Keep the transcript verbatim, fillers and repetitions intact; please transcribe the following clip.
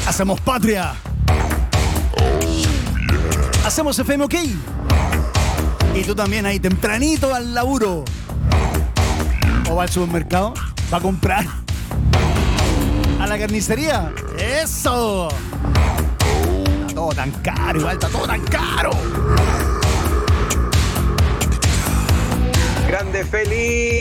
Hacemos patria. Hacemos F M OK. Y tú también ahí tempranito al laburo. O va al supermercado. Va a comprar. A la carnicería. ¡Eso! Está todo tan caro, igual está todo tan caro. Grande Feliz.